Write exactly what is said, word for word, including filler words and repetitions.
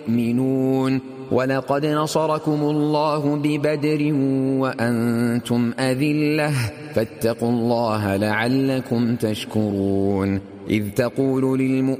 يؤمنون ولقد نصركم الله ببدر وأنتم أذلة فاتقوا الله لعلكم تشكرون إذ تقول للمؤمنين